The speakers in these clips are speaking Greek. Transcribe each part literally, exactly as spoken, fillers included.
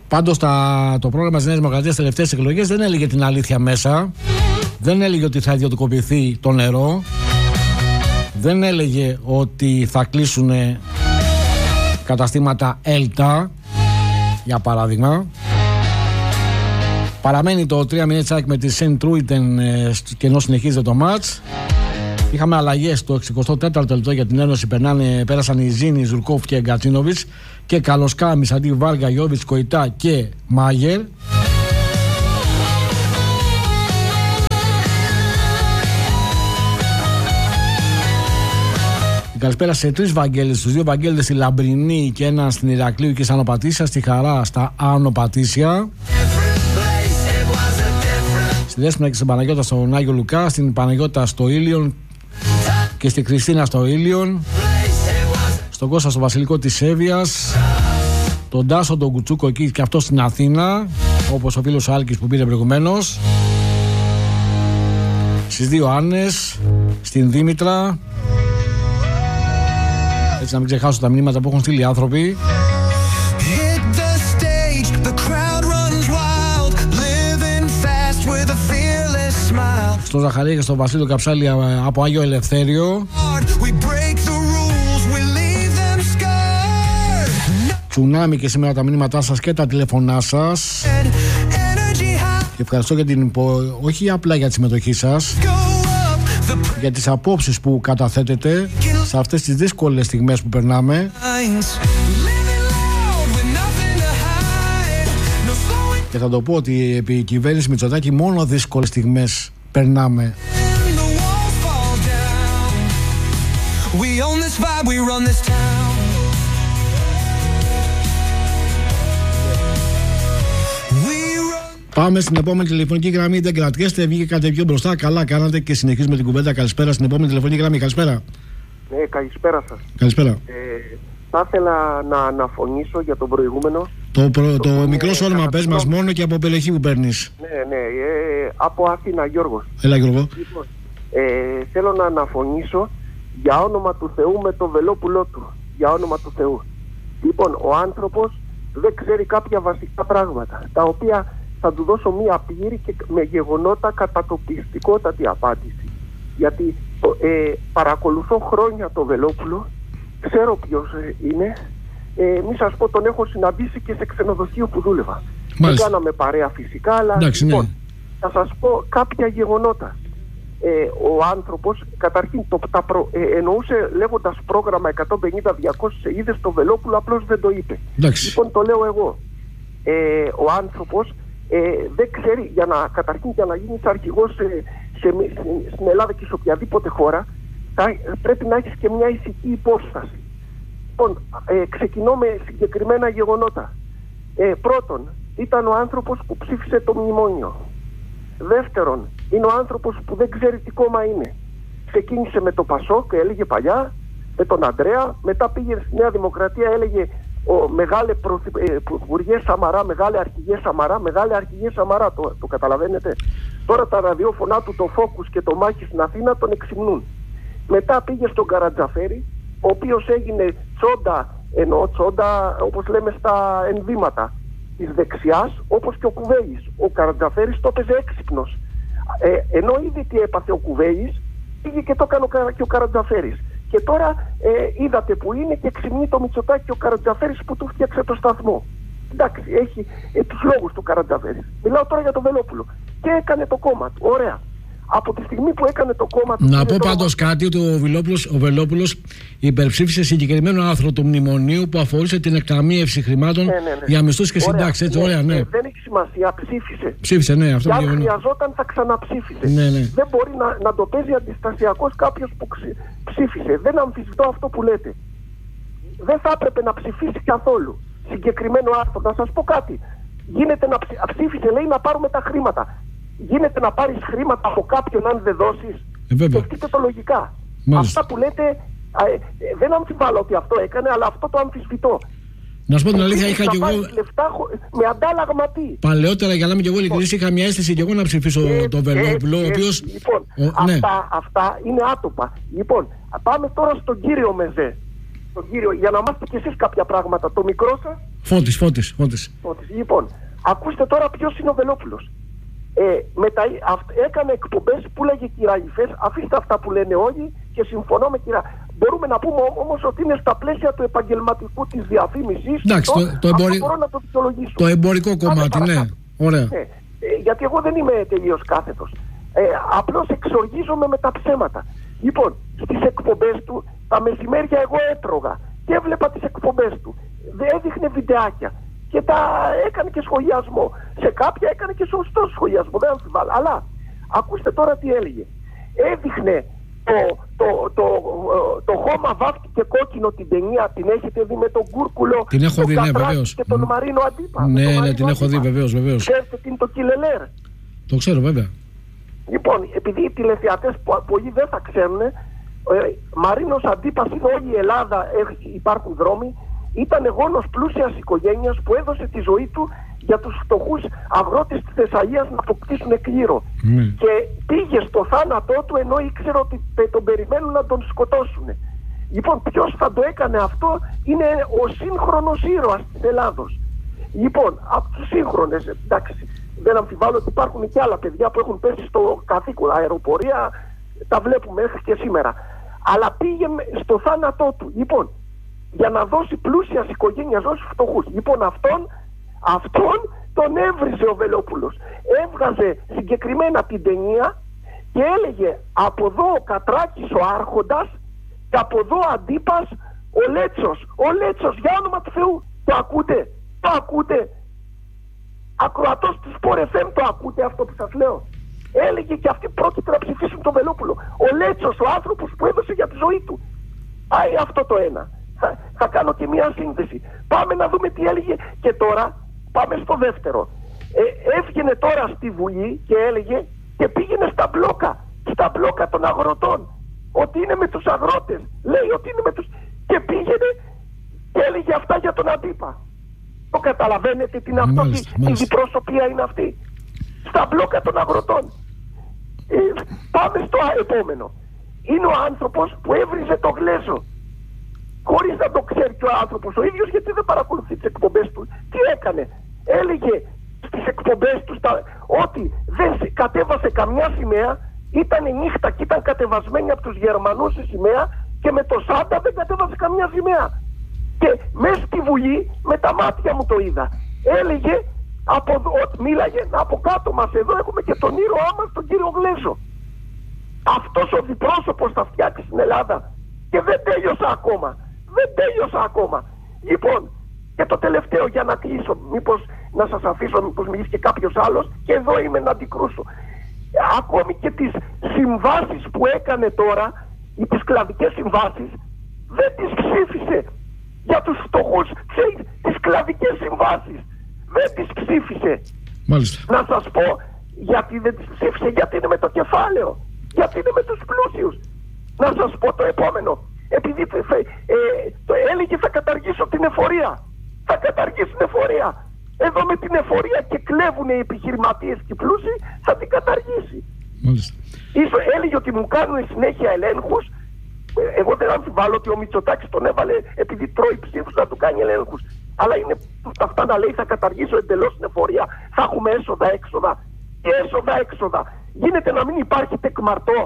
Πάντως τα, το πρόγραμμα της Νέας Δημοκρατίας στις τελευταίες εκλογές δεν έλεγε την αλήθεια μέσα. Δεν έλεγε ότι θα ιδιωτικοποιηθεί το νερό. Δεν έλεγε ότι θα κλείσουν καταστήματα ΕΛΤΑ, για παράδειγμα. Παραμένει το τρία μηδέν τσάκ με τη Σεντ Τρούιτεν και ενώ συνεχίζεται το μάτς. Είχαμε αλλαγές στο εξηκοστό τέταρτο λεπτό για την Ένωση. Περνάνε, πέρασαν οι Ζήνη, Ζουρκόφ και Γκατσίνοβιτς και Καλοσκάμις αντί Βάργα, Γιώβιτς, Κοϊτά και Μάγερ. Καλησπέρα σε τρεις Βαγγέλες, στους δύο Βαγγέλες στη Λαμπρινή και ένα στην Ηρακλείου και Άνω Πατήσια, στη Χαρά στα Άνω Πατήσια, στη Δέσποινα και στην Παναγιώτα στον Άγιο Λουκά, στην Παναγιώτα στο Ήλιον και στη Χριστίνα στο Ήλιον, στον Κώστα στο Βασιλικό της Εύβοιας, τον Τάσο τον Κουτσούκο εκεί και αυτό στην Αθήνα, όπως ο φίλος Άλκης που πήρε προηγουμένως, στις δύο Άννες, στην Δήμητρα. Έτσι να μην ξεχάσω τα μηνύματα που έχουν στείλει οι άνθρωποι. Στο Ζαχαρία και στο Βασίλειο Καψάλη από Άγιο Ελευθέριο. Τσουνάμι και σήμερα τα μηνύματά σας και τα τηλεφωνά σας. Και ευχαριστώ για την υπο... όχι απλά για τη συμμετοχή σας, για τις απόψεις που καταθέτετε σε αυτές τις δύσκολες στιγμές που περνάμε. Και θα το πω ότι επί η κυβέρνηση Μητσοτάκη μόνο δύσκολες στιγμές περνάμε. Πάμε στην επόμενη τηλεφωνική γραμμή. Δεν κρατιέστε, βγήκε κάτι πιο μπροστά. Καλά κάνατε και συνεχίζουμε την κουβέντα. Καλησπέρα στην επόμενη τηλεφωνική γραμμή. Καλησπέρα. Ναι, καλησπέρα σας. Καλησπέρα. Ε, θα ήθελα να αναφωνήσω για τον προηγούμενο. Το, προ, το, το μικρό σου όνομα πες μας μόνο και από περιοχή που παίρνεις. Ναι, ναι, ε, από Αθήνα, Γιώργος. Έλα, Γιώργο. Λοιπόν, ε, θέλω να αναφωνήσω για όνομα του Θεού με το βελόπουλό του. Για όνομα του Θεού. Λοιπόν, ο άνθρωπος δεν ξέρει κάποια βασικά πράγματα, τα οποία θα του δώσω μία πλήρη και με γεγονότα κατατοπιστικότατη απάντηση. Γιατί ε, παρακολουθώ χρόνια το Βελόπουλο, ξέρω ποιος είναι, ε, μη σας πω τον έχω συναντήσει και σε ξενοδοχείο που δούλευα. Δεν κάναμε παρέα φυσικά, αλλά εντάξει, λοιπόν, ναι. θα σας πω κάποια γεγονότα. Ε, ο άνθρωπος καταρχήν το, τα προ, ε, εννοούσε λέγοντας πρόγραμμα εκατόν πενήντα με διακόσιες σελίδες το Βελόπουλο, απλώς δεν το είπε. Εντάξει. Λοιπόν, το λέω εγώ. Ε, ο άνθρωπος Ε, δεν ξέρει, για να, καταρχήν για να γίνεις αρχηγός σε, σε, σε, στην Ελλάδα και σε οποιαδήποτε χώρα θα, πρέπει να έχεις και μια ηθική υπόσταση. Λοιπόν, ε, ξεκινώ με συγκεκριμένα γεγονότα. Ε, πρώτον, ήταν ο άνθρωπος που ψήφισε το μνημόνιο. Δεύτερον, είναι ο άνθρωπος που δεν ξέρει τι κόμμα είναι. Ξεκίνησε με το Πασόκ και έλεγε παλιά, με τον Αντρέα, μετά πήγε στη Νέα Δημοκρατία, έλεγε ο μεγάλε πρωθυπουργέ Σαμαρά, μεγάλε αρχηγέ Σαμαρά, μεγάλε αρχηγέ Σαμαρά, το, το καταλαβαίνετε. Τώρα τα ραδιόφωνά του, το Focus και το Μάχη στην Αθήνα τον εξυμνούν. Μετά πήγε στον Καρατζαφέρη, ο οποίος έγινε τσόντα, εννοώ τσόντα όπως λέμε στα ενδύματα της δεξιάς, όπως και ο Κουβέλης. Ο Καρατζαφέρης το έπαιζε έξυπνος. Ε, ενώ ήδη τι έπαθε ο Κουβέλης, πήγε και το έκανε και ο Καρατζαφέρης. Και τώρα ε, είδατε που είναι και ξυμνεί το Μητσοτάκη και ο Καρατζαφέρης που του φτιάξε το σταθμό. Εντάξει, έχει ε, τους λόγους του Καρατζαφέρης. Μιλάω τώρα για τον Βελόπουλο. Και έκανε το κόμμα του. Ωραία. Από τη στιγμή που έκανε το κόμμα του... Να πω πάντως το... κάτι, ότι ο Βελόπουλος, ο Βελόπουλος υπερψήφισε συγκεκριμένο άρθρο του μνημονίου που αφορούσε την εκταμείευση χρημάτων ναι, ναι, ναι. για μισθούς και συντάξεις. Έτσι, ναι, ωραία, ναι. ναι. Δεν έχει σημασία, ψήφισε. Ψήφισε, ναι, αυτό. Και αν χρειαζόταν θα ξαναψήφισε. Ναι, ναι. Δεν μπορεί να, να το παίζει αντιστασιακός κάποιος που ξυ... ψήφισε. Δεν αμφισβητώ αυτό που λέτε. Δεν θα έπρεπε να ψηφίσει καθόλου συγκεκριμένο άρθρο. Να σας πω κάτι. Γίνεται να ψη... ψήφισε, λέει, να πάρουμε τα χρήματα. Γίνεται να πάρεις χρήματα από κάποιον αν δεν δώσεις. Ε, Σκεφτείτε το λογικά. Μάλιστα. Αυτά που λέτε α, ε, δεν αμφιβάλλω ότι αυτό έκανε, αλλά αυτό το αμφισβητώ. Να σου πω την αλήθεια, είχα και εγώ. Λεφτά, με αντάλλαγμα τι. Παλαιότερα, για να είμαι και εγώ ειλικρινής, είχα μια αίσθηση και εγώ να ψηφίσω ε, τον Βελόπουλο. Ε, ο οποίος... Λοιπόν, ο, αυτά, ναι. αυτά είναι άτοπα. Λοιπόν, πάμε τώρα στον κύριο Μεζέ. τον κύριο, για να μάθετε κι εσείς κάποια πράγματα. Το μικρό σας. Φώτης, Φώτης, Φώτης. Φώτης. Λοιπόν, ακούστε τώρα ποιος είναι ο Βελόπουλος. Ε, μετα, αυ, έκανε εκπομπές που λέγε κυραήφες, αφήστε αυτά που λένε όλοι και συμφωνώ με κυρα... Μπορούμε να πούμε όμως ότι είναι στα πλαίσια του επαγγελματικού της διαφήμισης. Εντάξει, το, το, εμπορι... μπορώ να το δικαιολογήσω. Το εμπορικό κομμάτι, ναι. Ωραία. Ναι. Ε, γιατί εγώ δεν είμαι τελείως κάθετος. Ε, απλώς εξοργίζομαι με τα ψέματα. Λοιπόν, στις εκπομπές του, τα μεσημέρια εγώ έτρωγα και έβλεπα τις εκπομπές του. Έδειχνε βιντεάκια και τα έκανε και σχολιασμό. Σε κάποια έκανε και σωστό σχολιασμό, δεν αμφιβάλλω. Αλλά ακούστε τώρα τι έλεγε. Έδειχνε το, το, το, το, το χώμα βάφτη και κόκκινο την ταινία, την έχετε δει με τον Κούρκουλο, την έχω τον δει, ναι, βεβαίως. Και τον Μαρίνο Αντίπα. Ναι, τον ναι, Μαρίνο την έχω Αντίπα. δει, βεβαίως, βεβαίως. Ξέρετε τι είναι το Κιλελέρ. Το ξέρω, βέβαια. Λοιπόν, επειδή οι τηλεθεατές που πολλοί δεν θα ξέρουν, ε, Μαρίνος Αντίπας είναι όλη η Ελλάδα, υπάρχουν δρόμοι, ήταν γόνος πλούσιας οικογένειας που έδωσε τη ζωή του για τους φτωχούς αγρότες της Θεσσαλίας να αποκτήσουν κλήρο. Mm. Και πήγε στο θάνατό του ενώ ήξερε ότι τον περιμένουν να τον σκοτώσουν. Λοιπόν, ποιος θα το έκανε αυτό? Είναι ο σύγχρονος ήρωας της Ελλάδος. Λοιπόν, από τους σύγχρονες, εντάξει, δεν αμφιβάλλω ότι υπάρχουν και άλλα παιδιά που έχουν πέσει στο καθήκον, αεροπορία, τα βλέπουμε μέχρι και σήμερα. Αλλά πήγε στο θάνατό του, λοιπόν, για να δώσει πλούσιας οικογένειας στους φτωχούς. Λοιπόν, αυτόν, αυτόν τον έβριζε ο Βελόπουλος. Έβγαζε συγκεκριμένα την ταινία και έλεγε από εδώ ο Κατράκης ο Άρχοντας και από εδώ Αντίπας ο Λέτσος. Ο Λέτσος, για όνομα του Θεού, το ακούτε, το ακούτε. Ακροατός της Sport εφ εμ, το ακούτε αυτό που σας λέω? Έλεγε και αυτοί πρόκειται να ψηφίσουν τον Βελόπουλο. Ο Λέτσος, ο άνθρωπος που έδωσε για τη ζωή του. Πάει αυτό το ένα. Θα, θα κάνω και μια σύνδεση. Πάμε να δούμε τι έλεγε. Και τώρα πάμε στο δεύτερο. Ε, έβγαινε τώρα στη Βουλή και έλεγε και πήγαινε στα μπλόκα. Στα μπλόκα των αγροτών. Ότι είναι με τους αγρότες. Λέει ότι είναι με τους... Και πήγαινε και έλεγε αυτά για τον Αντίπα. Το καταλαβαίνετε τι είναι αυτό? Τι διπροσωπεία είναι αυτή? Στα μπλόκα των αγροτών. Ε, πάμε στο επόμενο. Είναι ο άνθρωπος που έβριζε το Γλέζο. Χωρίς να το ξέρει και ο άνθρωπος ο ίδιος, γιατί δεν παρακολουθεί τις εκπομπές του. Τι έκανε? Έλεγε στις εκπομπές του στα, ότι δεν κατέβασε καμιά σημαία, ήταν νύχτα και ήταν κατεβασμένη από τους Γερμανούς η σημαία και με το Σάντα δεν κατέβασε καμιά σημαία. Και μέσα στη Βουλή με τα μάτια μου το είδα. Έλεγε, από, ο, μίλαγε από κάτω μας εδώ έχουμε και τον ήρωά μας τον κύριο Γλέζο. Αυτός ο διπρόσωπος θα φτιάξει στην Ελλάδα. Και δεν τέλειωσα ακόμα. Δεν τέλειωσα ακόμα. Λοιπόν, και το τελευταίο για να κλείσω. Μήπως να σας αφήσω, μήπως μιλήσει και κάποιος άλλος. Και εδώ είμαι να αντικρούσω. Ακόμη και τις συμβάσεις που έκανε τώρα, οι τις κλαδικές συμβάσεις, δεν τις ψήφισε. Για τους φτωχούς, τις κλαδικές συμβάσεις. Δεν τις ψήφισε. Μάλιστα. Να σας πω γιατί δεν τις ψήφισε. Γιατί είναι με το κεφάλαιο. Γιατί είναι με τους πλούσιους. Να σας πω το επόμενο. Επειδή ε, το έλεγε θα καταργήσω την εφορία. Θα καταργήσει την εφορία. Εδώ με την εφορία και κλέβουν οι επιχειρηματίες και οι πλούσιοι, θα την καταργήσει. Μάλιστα. Ίσως έλεγε ότι μου κάνουν συνέχεια ελέγχους. Εγώ δεν αμφιβάλλω ότι ο Μητσοτάκης τον έβαλε επειδή τρώει ψήφους να του κάνει ελέγχους. Αλλά είναι αυτά να λέει θα καταργήσω εντελώς την εφορία. Θα έχουμε έσοδα έξοδα. Και έσοδα έξοδα. Γίνεται να μην υπάρχει τεκμαρτό.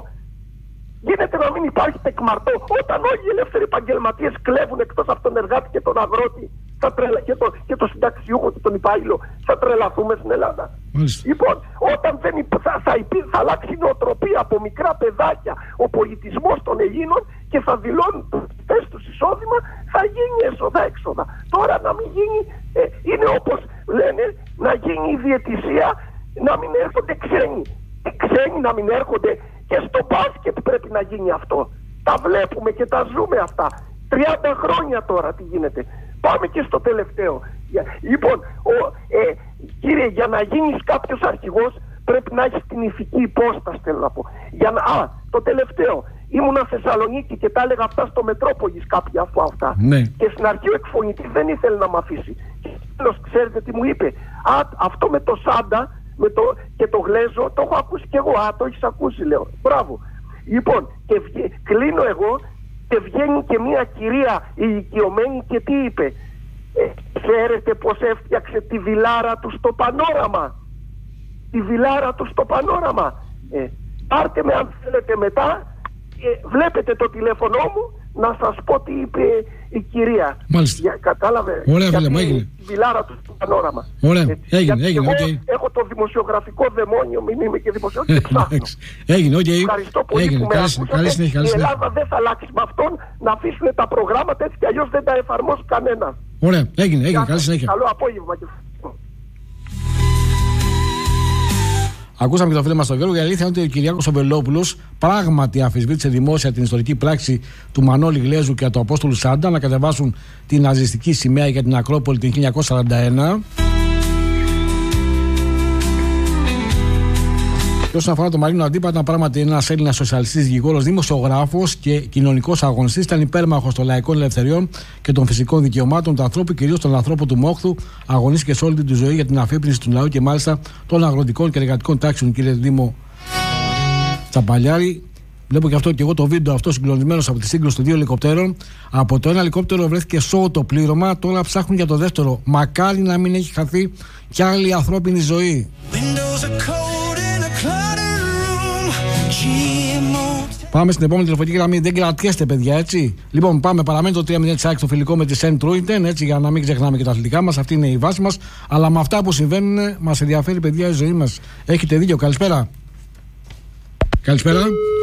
Γίνεται να μην υπάρχει τεκμαρτό. Όταν όλοι οι ελεύθεροι επαγγελματίες κλέβουν εκτός από τον εργάτη και τον αγρότη θα τρελα... και, το... και το συνταξιούχο και τον υπάλληλο, θα τρελαθούμε στην Ελλάδα. Μάλιστα. Λοιπόν, όταν δεν υπ... θα, θα, υπ... θα αλλάξει η νοοτροπία από μικρά παιδάκια, ο πολιτισμός των Ελλήνων και θα δηλώνουν το θες τους εισόδημα, θα γίνει έσοδα-έξοδα. Τώρα να μην γίνει, ε, είναι όπως λένε, να γίνει η διαιτησία, να μην έρχονται ξένοι. Οι ξένοι να μην έρχονται. Και στο μπάσκετ πρέπει να γίνει αυτό. Τα βλέπουμε και τα ζούμε αυτά. τριάντα χρόνια τώρα τι γίνεται. Πάμε και στο τελευταίο. Λοιπόν, ο, ε, κύριε, για να γίνεις κάποιος αρχηγός πρέπει να έχεις την ηθική υπόσταση, θέλω να πω. Για να, α, το τελευταίο. Ήμουνα Θεσσαλονίκη και τα έλεγα αυτά στο Μετρόπολης κάποια από αυτά. Ναι. Και στην αρχή ο εκφωνητής δεν ήθελε να μ' αφήσει. Και τέλος, ξέρετε τι μου είπε? Α, αυτό με το Σάντα με το, και το Γλέζο το έχω ακούσει κι εγώ. Α, το έχεις ακούσει, λέω. Μπράβο. Λοιπόν, και βγε, κλείνω εγώ Και βγαίνει και μια κυρία ηλικιωμένη και τι είπε? Ε, ξέρετε πως έφτιαξε τη βιλάρα του στο πανόραμα? Τη βιλάρα του στο πανόραμα. Ε, πάρτε με αν θέλετε μετά, ε, βλέπετε το τηλέφωνο μου, να σας πω τι είπε η κυρία. Μάλιστα. Για, κατάλαβε? Ωραία, φίλε μου, έγινε. Τη βιλάρα του στο πανόραμα. Ωραία, ε, έγινε, έγινε, εγώ okay. έχω το δημοσιογραφικό δαιμόνιο, μην είμαι και δημοσιογραφικό και ψάχνω. Έγινε, οκ. Okay. Ευχαριστώ πολύ έγινε, που με ακούσατε. Η Ελλάδα δεν θα αλλάξει με αυτόν, να αφήσουν τα προγράμματα έτσι κι αλλιώς δεν τα εφαρμόσει κανένα. Ωραία, έγινε, έγινε, καλή συνέχεια. Καλό απόγευμα και Ακούσαμε και το φίλο μας τον Γιώργο. Η αλήθεια είναι ότι ο Κυριάκος ο Βελόπουλος πράγματι αμφισβήτησε δημόσια την ιστορική πράξη του Μανώλη Γλέζου και του Απόστολου Σάντα να κατεβάσουν την ναζιστική σημαία για την Ακρόπολη την χίλια εννιακόσια σαράντα ένα. Και όσον αφορά τον Μαρίνο Αντίπα, ήταν πράγματι ένας Έλληνας σοσιαλιστής, δικηγόρος, δημοσιογράφος και κοινωνικός αγωνιστής. Ήταν υπέρμαχος των λαϊκών ελευθεριών και των φυσικών δικαιωμάτων του ανθρώπου, κυρίως των ανθρώπων του Μόχθου. Αγωνίστηκε σε όλη τη ζωή για την αφύπνιση του λαού και μάλιστα των αγροτικών και εργατικών τάξεων, κύριε Δήμο Τσαμπαλιάρη. Βλέπω και αυτό και εγώ το βίντεο αυτό συγκλονισμένος από τη σύγκρουση των δύο ελικοπτέρων. Από το ένα ελικόπτερο βρέθηκε σώο το πλήρωμα, τώρα ψάχνουν για το δεύτερο. Μακάρι να μην έχει χαθεί κι άλλη ανθρώπινη ζωή. Πάμε στην επόμενη τηλεφωνική γραμμή. Δεν κρατιέστε, παιδιά, έτσι. Λοιπόν, πάμε. Παραμένει το τρία μηδέν στο φιλικό με τη Σεντ Ρούιντεν, έτσι, για να μην ξεχνάμε και τα αθλητικά μας. Αυτή είναι η βάση μας. Αλλά με αυτά που συμβαίνουν, μας ενδιαφέρει, παιδιά, η ζωή μας. Έχετε δίκιο. Καλησπέρα. Καλησπέρα.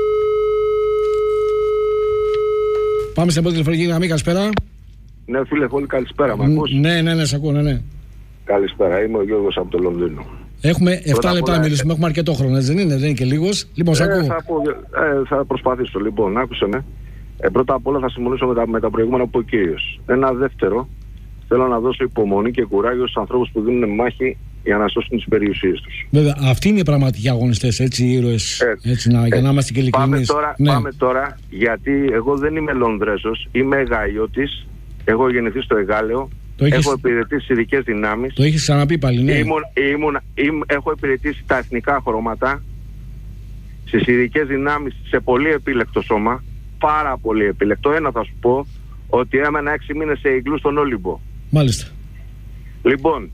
Πάμε στην επόμενη τηλεφωνική γραμμή. Καλησπέρα. Ναι, φίλε, πολύ καλησπέρα. Μ' ακούς? Ναι, ναι, ναι, σε ακούω, ναι, ναι. Καλησπέρα. Είμαι ο Γιώργος από το Λονδίνο. Έχουμε επτά λεπτά να μιλήσουμε, έχουμε αρκετό χρόνο, δεν είναι, δεν είναι και λίγος. Λοιπόν, ε, θα, πω, ε, θα προσπαθήσω. Λοιπόν, άκουσε με. Ε, πρώτα απ' όλα θα συμφωνήσω με τα, με τα προηγούμενα που είπε ο κύριος. Ένα δεύτερο, θέλω να δώσω υπομονή και κουράγιο στους ανθρώπους που δίνουν μάχη για να σώσουν τις περιουσίες τους. Βέβαια, αυτοί είναι οι πραγματικοί αγωνιστές, έτσι, οι ήρωες, ε, έτσι, να, ε, για να είμαστε και ειλικρινείς. Πάμε τώρα, ναι. πάμε τώρα, γιατί εγώ δεν είμαι Λονδρέζος, είμαι Αιγαϊώτης, έχω γεννηθεί στο Εγάλεο. Έχεις... Έχω υπηρετήσει ειδικές δυνάμεις. Το έχεις ξαναπεί πάλι, ναι. Ήμουν, ήμουν, ήμουν, έχω υπηρετήσει τα εθνικά χρώματα στις ειδικές δυνάμεις σε πολύ επίλεκτο σώμα. Πάρα πολύ επίλεκτο. Ένα θα σου πω, ότι έμενα έξι μήνες σε Ιγκλού στον Όλυμπο. Μάλιστα. Λοιπόν,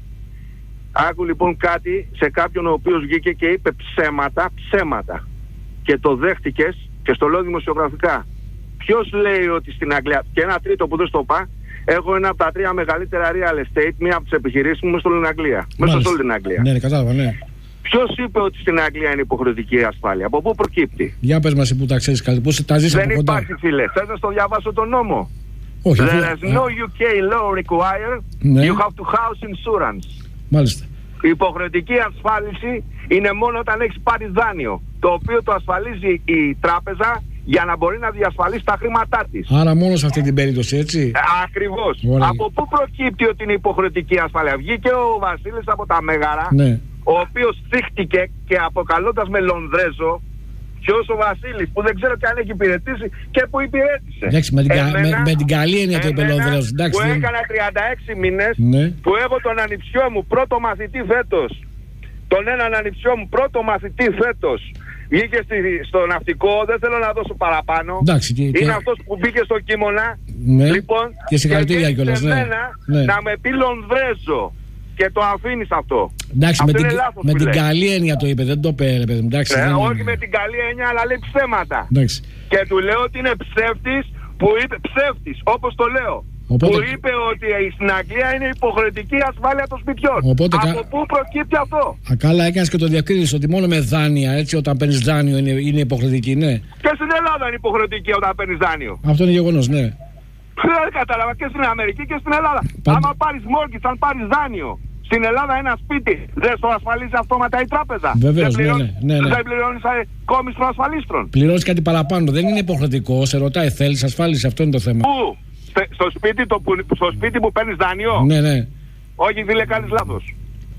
άκου λοιπόν κάτι σε κάποιον ο οποίος βγήκε και είπε ψέματα, ψέματα. Και το δέχτηκες και στο λέω δημοσιογραφικά. Ποιος λέει ότι στην Αγγλία, και ένα τρίτο που δεν στο είπα, έχω ένα από τα τρία μεγαλύτερα real estate, μία από τις επιχειρήσεις μου μέσα στην Αγγλία. Μέσα σε όλη την Αγγλία. Ναι, κατάλαβα, ναι. Ποιος είπε ότι στην Αγγλία είναι υποχρεωτική ασφάλεια? Από πού προκύπτει? Για πες μας που τα ξέρεις κάτι, πώς τα ζεις από κοντά. Δεν υπάρχει, φίλε. Θες να στο διαβάσω τον νόμο? Όχι. There is no γιου κέι law require, ναι. You have to house insurance. Μάλιστα. Η υποχρεωτική ασφάλιση είναι μόνο όταν έχεις πάρει δάνειο, το οποίο το ασφαλίζει η τράπεζα για να μπορεί να διασφαλίσει τα χρήματά της. Άρα μόνο σε αυτή την περίπτωση, έτσι. Ακριβώς. Από πού προκύπτει ότι είναι υποχρεωτική ασφάλεια? Βγήκε ο Βασίλης από τα Μέγαρα, ναι. ο οποίος θύχτηκε και αποκαλώντας με Λονδρέζο, ποιος ο Βασίλης, που δεν ξέρω και αν έχει υπηρετήσει και που υπηρέτησε. Εντάξει, με την, εμένα, με, με την καλή έννοια το είπε Λονδρέζο. Που δεν... έκανα τριάντα έξι μήνες, ναι. που έχω τον ανιψιό μου πρώτο μαθητή φέτος. Τον έναν ανιψιό μου πρώτο μαθητή φέτος. Βγήκε στη, στο ναυτικό, δεν θέλω να δώσω παραπάνω. Εντάξει, και, είναι και... αυτός που μπήκε στο Κίμωνα. Ναι. Λοιπόν, και συγχαρητήρια κιόλας. Ναι. Ναι. Να με πει Λονδρέζο. Και το αφήνεις αυτό. Εντάξει, αυτό με, την, λάθος, με την καλή έννοια το είπε, δεν το είπε. Εντάξει, ε, δεν όχι είναι. με την καλή έννοια, αλλά λέει ψέματα. Εντάξει. Και του λέω ότι είναι ψεύτης, που είπε ψεύτης, όπως το λέω. Οπότε... Που είπε ότι στην Αγγλία είναι υποχρεωτική ασφάλεια των σπιτιών. Οπότε, από κα... πού προκύπτει αυτό? Α, καλά έκανες και το διακρίνεις ότι μόνο με δάνεια, έτσι, όταν παίρνεις δάνειο είναι, είναι υποχρεωτική, ναι. Και στην Ελλάδα είναι υποχρεωτική όταν παίρνεις δάνειο. Αυτό είναι γεγονός, ναι. Δεν κατάλαβα, και στην Αμερική και στην Ελλάδα. Πα... Άμα πάρεις mortgage, αν πάρεις δάνειο στην Ελλάδα ένα σπίτι, δεν στο ασφαλίζει αυτόματα η τράπεζα? Βεβαίως, δεν πληρώνεις, ναι, ναι, ναι. Δεν πληρώνεις κόμις των ασφαλίστρων. Πληρώνεις κάτι παραπάνω, δεν είναι υποχρεωτικό. Σε ρωτάει, θέλεις ασφάλιση? Αυτό είναι το θέμα. Πού? Στο σπίτι, το που, στο σπίτι που παίρνεις δάνειο? Ναι, ναι. Όχι, φίλε, κάνεις λάθος.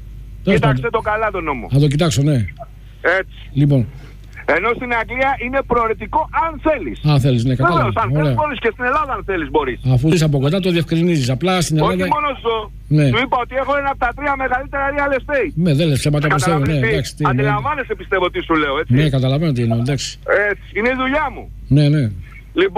Κοίταξε το καλά τον νόμο. Θα το κοιτάξω, ναι. Έτσι. Λοιπόν. Ενώ στην Αγγλία είναι προαιρετικό αν θέλεις. Αν θέλεις, ναι, κατάλαβα. Βεβαίως, αν θέλεις μπορείς, και στην Ελλάδα αν θέλεις μπορείς. Αφού είσαι από κοντά το διευκρινίζεις. Απλά στην Ελλάδα... Όχι μόνο αυτό. Ναι. Σου είπα ότι έχω ένα από τα τρία μεγαλύτερα real estate. Ναι, δεν λες ψέματα, πιστεύω, ναι, εντάξει. Τι, αντιλαμβάνεσαι, πιστεύω τι σου λέω, έτσι. Ναι, καταλαβαίνω τι είναι, εντάξει. Έτσι, είναι η δουλειά μου. Ναι, ναι. Λοιπόν,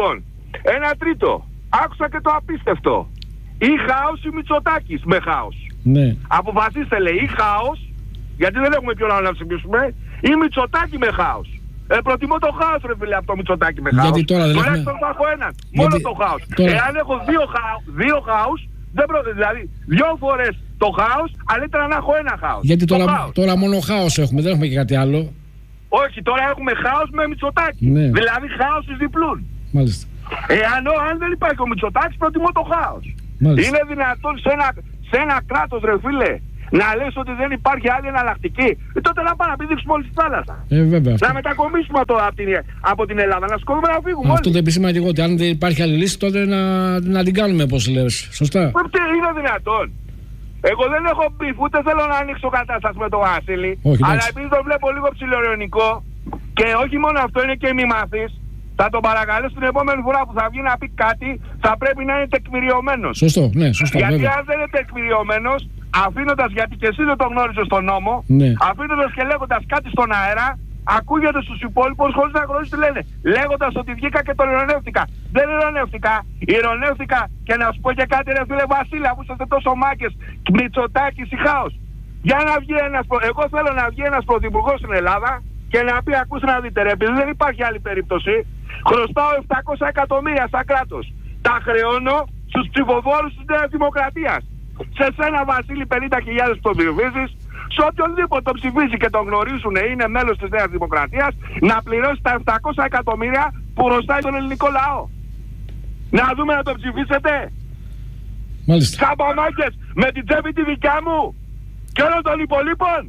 Ένα τρίτο. Άκουσα και το απίστευτο. Ή χάος ή Μητσοτάκης με χάος. Ναι. Αποφασίστε, λέει, ή χάος, γιατί δεν έχουμε ποιον άλλο να ψηφίσουμε, ή Μητσοτάκη με χάος. Ε, προτιμώ το χάος, ρε φίλε, από το Μητσοτάκη με χάος. Γιατί τώρα δεν τουλάχιστον έχουμε... θα έχω έναν. Γιατί... Μόνο το χάος. Τώρα... Εάν έχω δύο, χάου, δύο χάους, δεν προ... δηλαδή δύο φορές το χάος, καλύτερα να έχω ένα χάος. Γιατί τώρα, χάος. τώρα μόνο χάος έχουμε, δεν έχουμε και κάτι άλλο. Όχι, τώρα έχουμε χάος με Μητσοτάκη. Ναι. Δηλαδή χάος τους διπλούν. Μάλιστα. Εάν αν δεν υπάρχει ο Μητσοτάκης, προτιμώ το χάος. Μάλιστα. Είναι δυνατόν σε ένα, σε ένα κράτος, ρε φίλε, να λες ότι δεν υπάρχει άλλη εναλλακτική? Ε, τότε να πάμε να πηδήξουμε όλη τη θάλασσα. Ε, βέβαια. Να μετακομίσουμε το, από, την, από την Ελλάδα, να σκορούμε να φύγουμε. Αυτό όλοι. το επισήμανα και εγώ, ότι αν δεν υπάρχει άλλη λύση, τότε να, να την κάνουμε, πώς λες. Σωστά. Ε, τι είναι δυνατόν? Εγώ δεν έχω μπιφ, ούτε θέλω να ανοίξω κατάσταση με τον Βασίλη. Όχι, αλλά επειδή το βλέπω λίγο ψιλοειρωνικό, και όχι μόνο αυτό, είναι και μη μαθής, θα τον παρακαλέσω την επόμενη φορά που θα βγει να πει κάτι, θα πρέπει να είναι τεκμηριωμένος. Σωστό, ναι, σωστό. Γιατί βέβαια. αν δεν είναι τεκμηριωμένος, αφήνοντας, γιατί και εσύ δεν τον γνώριζες στον νόμο, Ναι. αφήνοντας και λέγοντας κάτι στον αέρα, ακούγεται στους υπόλοιπους χωρίς να γνωρίζεις τι λένε. Λέγοντας ότι βγήκα και τον ειρωνεύτηκα. Δεν ειρωνεύτηκα. Ειρωνεύτηκα και να σου πω και κάτι, ρε φίλε Βασίλη, αφού είσαστε τόσο μάκες, Μητσοτάκης ή χάος. Για να βγει ένας, εγώ θέλω να βγει ένας πρωθυπουργός στην Ελλάδα και να πει, ακούστε να δείτε, ρε, επειδή δεν υπάρχει άλλη περίπτωση, χρωστάω επτακόσια εκατομμύρια σαν κράτος. Τα χρεώνω στους ψηφοφόρους της Νέας Δημοκρατίας. Σε σένα, Βασίλη, πενήντα χιλιάδες που τον ψηφίζεις, σε οποιονδήποτε τον ψηφίζει και τον γνωρίζουν, είναι μέλος της Νέας Δημοκρατίας, να πληρώσει τα επτακόσια εκατομμύρια που χρωστάει τον ελληνικό λαό. Να δούμε να τον ψηφίσετε. Μάλιστα. Καμπαμάκες, με την τσέπη τη δικιά μου και όλων των υπολείπων.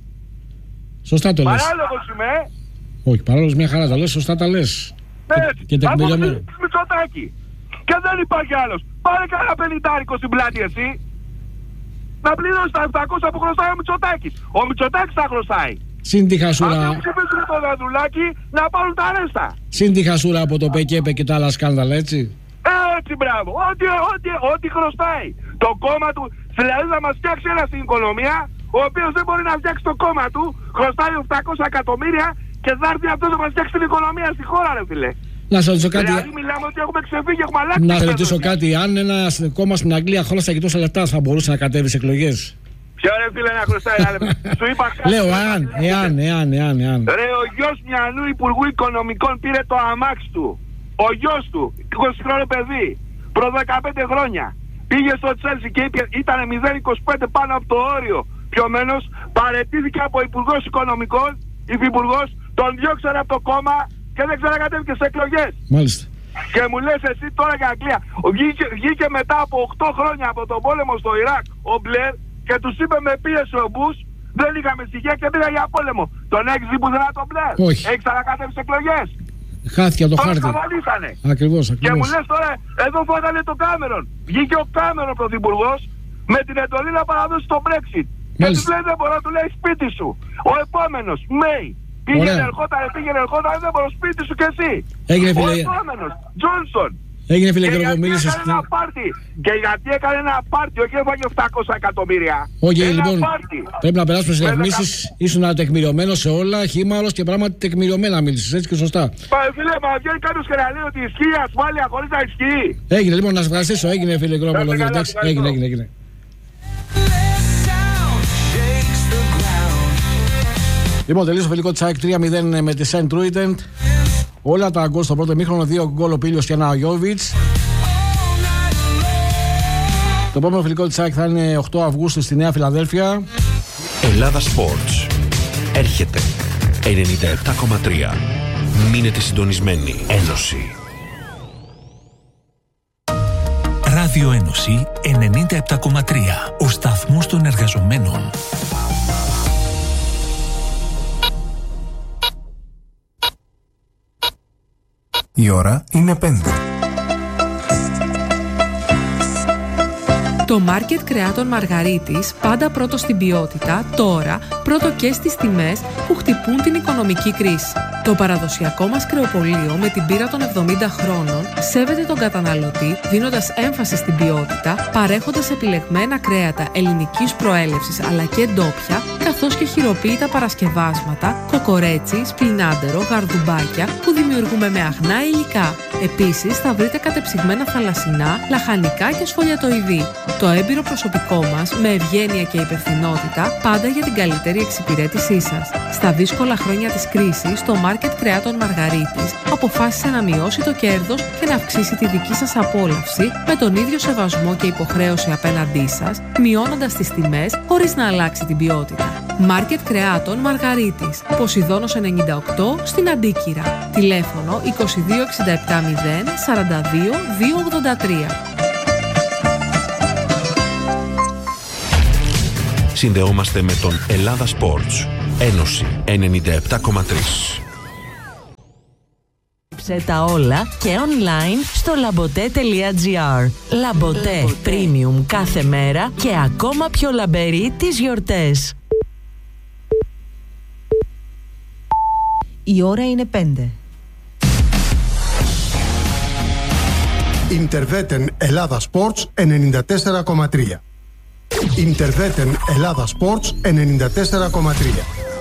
Σωστά το λες. Παράλογος είμαι. Όχι, παρόλος μια χαρά τα λες, σωστά τα λες. Έτσι, Και τεκμηριωμένο. από Μητσοτάκη. Και δεν υπάρχει άλλος. Πάρε κανένα πενηντάρικο στην πλάτη εσύ. Να πληρώσει τα επτακόσια που χρωστάει ο Μητσοτάκης. Ο Μητσοτάκης θα χρωστάει. Συν τη Αν χασούρα, δεν ψηφίσουν το Δαδουλάκι, να πάρουν τα ρέστα. συν τη χασούρα από το ΠΚΕΠ και τα άλλα σκάνδαλα, έτσι. Έτσι, μπράβο. Ό,τι, ό,τι, ό,τι χρωστάει. Το κόμμα του, δηλαδή θα μας φτιάξει ένα στην οικονομία, ο οποίος δεν μπορεί να φτιάξει το κόμμα του, χρωστάει επτακόσια εκατομμύρια και θα έρθει αυτός να μας φτιάξει την οικονομία στη χώρα, ρε φίλε. Να σας ρωτήσω κάτι. Δηλαδή μιλάμε ότι έχουμε ξεφύγει, έχουμε αλλάξει. Να ρωτήσω κάτι. Αν ένα κόμμα στην Αγγλία χώλασε και τόσα λεπτά, θα μπορούσε να κατέβει σε εκλογές? Ποιο, ρε φίλε, να χρωστάει ένα λεπτό? Σου είπα κάτι. Λέω, εάν, εάν, εάν, εάν, εάν. Ρε, ο γιος μιανού Υπουργού Οικονομικών πήρε το αμάξι του. Ο γιος του, είκοσι χρόνο παιδί, προ δεκαπέντε χρόνια. Πήγε στο Τσέλσι και είπε, ήταν μηδέν είκοσι πέντε πάνω από το όριο. Πιωμένος, παραιτήθηκε από Υπουργός Οικονομικών, υφυπουργός, τον διώξανε από το κόμμα και δεν ξανακατέβηκε σε εκλογές. Μάλιστα. Και μου λες εσύ τώρα για Αγγλία. Βγήκε, βγήκε μετά από οκτώ χρόνια από τον πόλεμο στο Ιράκ ο Μπλερ και τους είπε με πίεση ο Μπούς, δεν είχαμε στοιχεία και πήγα για πόλεμο. Τον έχεις δει πουθενά τον Μπλερ? Όχι. Έχεις ξανακατέβει σε εκλογές? Χάθηκε το Τώρα χάρτη. σταματήσανε. Ακριβώς, Και μου ακριβώς. λες τώρα, εδώ φάγανε το Κάμερον. Βγήκε ο Κάμερον πρωθυπουργός με την εντολή να παραδώσει το Brexit. Και Μάλιστα. του λέει δεν μπορώ, του λέει σπίτι σου. Ο επόμενος, Μέι. Πήγαινε, Ωραία. ερχόταν, πήγαινε, ερχόταν, δεν μπορώ, σπίτι σου κι εσύ. Έγινε, Ο φίλε. επόμενος, Τζόνσον. Έγινε, φίλε, Και και εγώ γιατί μίλησες. έκανε ένα πάρτι. Και γιατί έκανε ένα πάρτι, όχι έφαγε επτακόσια εκατομμύρια. Όχι, Ένα λοιπόν, πάρτι. πρέπει να περάσουμε στις Με ρυθμίσεις. Ήσουν τεκμηριωμένος σε όλα, χήμαρος και πράγματι τεκμηριωμένα μίλησες, έτσι και σωστά. Μα φίλε, μα βγαίνει κάποιος και να λέει ότι ισχύει η ασφάλεια χωρίς να ισχύει. Έγινε, λοιπόν, να σας ευχαριστήσω. Έγινε, φίλε Κρόπολο. Να είστε καλά, Εντάξει, ευχαριστώ. έγινε, έγινε, έγινε. Λοιπόν, τελείωσε το φιλικό της ΑΕΚ τρία μηδέν με τη Σεντ Ρούιτεντ. Όλα τα γκολ στο πρώτο ημίχρονο, δύο γκολ ο Πίλιος και ένα ο Γιόβιτς. Το επόμενο φιλικό της ΑΕΚ θα είναι οκτώ Αυγούστου στη Νέα Φιλαδέλφια. Ελλάδα Sports. Έρχεται ενενήντα επτά κόμμα τρία. Μείνετε συντονισμένοι. Ένωση. Ράδιο Ένωση ενενήντα επτά κόμμα τρία. Ο σταθμός των εργαζομένων. Η ώρα είναι πέντε. Το μάρκετ κρεάτων Μαργαρίτης, πάντα πρώτο στην ποιότητα, τώρα πρώτο και στις τιμές που χτυπούν την οικονομική κρίση. Το παραδοσιακό μας κρεοπωλείο με την πείρα των εβδομήντα χρόνων σέβεται τον καταναλωτή δίνοντας έμφαση στην ποιότητα, παρέχοντας επιλεγμένα κρέατα ελληνικής προέλευσης αλλά και ντόπια, καθώς και χειροποίητα παρασκευάσματα, κοκορέτσι, σπινάντερο, γαρδουμπάκια που δημιουργούμε με αγνά υλικά. Επίσης θα βρείτε κατεψυγμένα θαλασσινά, λαχανικά και σφολιατοειδή. Το έμπειρο προσωπικό μας, με ευγένεια και υπευθυνότητα, πάντα για την καλύτερη εξυπηρέτησή σας. Στα δύσκολα χρόνια της κρίσης, το Μάρκετ Κρεάτων Μαργαρίτης αποφάσισε να μειώσει το κέρδος και να αυξήσει τη δική σας απόλαυση με τον ίδιο σεβασμό και υποχρέωση απέναντί σας, μειώνοντας τις τιμές χωρίς να αλλάξει την ποιότητα. Μάρκετ Κρεάτων Μαργαρίτης, Ποσειδώνος ενενήντα οκτώ στην Αντίκυρα. Τηλέφωνο είκοσι δύο εξήντα επτά μηδέν σαράντα δύο διακόσια ογδόντα τρία. Συνδεόμαστε με τον Ελλάδα Sports. Ένωση ενενήντα επτά κόμμα τρία. Τα όλα και online στο λαμποτέ τελεία τζι άρ. Λαμποτέ Premium κάθε μέρα και ακόμα πιο λαμπερή τις γιορτές. Η ώρα είναι πέντε. Interveten Ελλάδα Sports ενενήντα τέσσερα κόμμα τρία. Interveten Ελλάδα Sports ενενήντα τέσσερα κόμμα τρία.